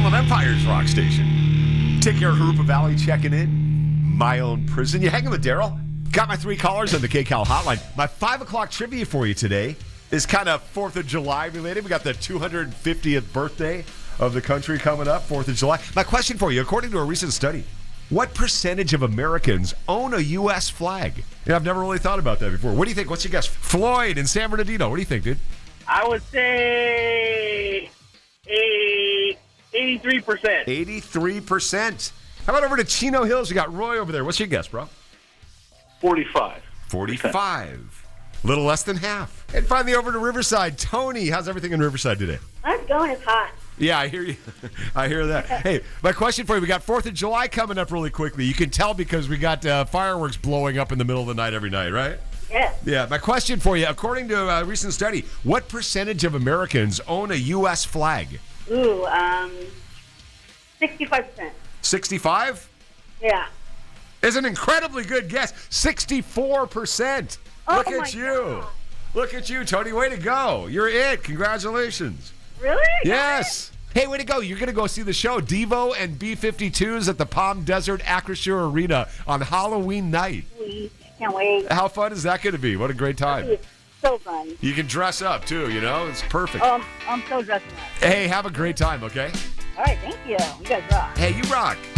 Inland Empire's rock station. Take care of Harupa Valley checking in. My own prison. You hanging with Daryl? Got my 3 callers on the KCAL hotline. My 5 o'clock trivia for you today is kind of 4th of July related. We got the 250th birthday of the country coming up, 4th of July. My question for you, according to a recent study, what percentage of Americans own a U.S. flag? I've never really thought about that before. What do you think? What's your guess? Floyd in San Bernardino. What do you think, dude? I would say 83%. 83%. How about over to Chino Hills? We got Roy over there. What's your guess, bro? 45. 45. A little less than half. And finally over to Riverside. Tony, how's everything in Riverside today? How's it going? It's hot. Yeah, I hear you. I hear that. Hey, my question for you, we got 4th of July coming up really quickly. You can tell because we got fireworks blowing up in the middle of the night every night, right? Yeah. Yeah, my question for you, according to a recent study, what percentage of Americans own a U.S. flag? Ooh, 65%. 65? Yeah. Is an incredibly good guess. 64%. Oh, Look my at you. God. Look at you, Tony. Way to go. You're it. Congratulations. Really? Yes. Hey, way to go. You're going to go see the show, Devo and B-52s at the Palm Desert Acrisure Arena on Halloween night. Sweet. Can't wait. How fun is that going to be? What a great time. It's so fun. You can dress up, too, you know? It's perfect. Oh, I'm so dressing up. Hey, have a great time, okay? All right, thank you. You guys rock. Hey, you rock.